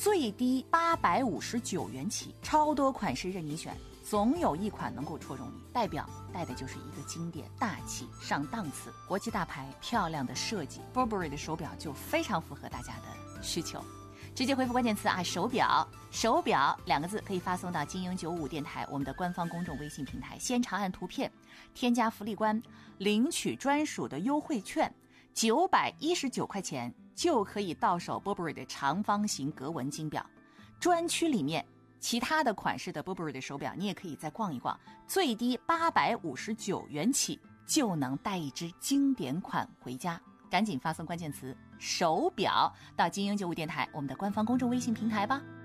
最低859元起，超多款式任你选，总有一款能够戳中你。代表带的就是一个经典、大气、上档次、国际大牌、漂亮的设计。Burberry 的手表就非常符合大家的需求。直接回复关键词手表，手表2个字可以发送到精英95电台我们的官方公众微信平台，先长按图片，添加福利官，领取专属的优惠券，919块钱就可以到手 Burberry 的长方形格纹金表。专区里面其他的款式的 Burberry 的手表你也可以再逛一逛，最低859元起就能带一只经典款回家。赶紧发送关键词手表到精英95电台我们的官方公众微信平台吧。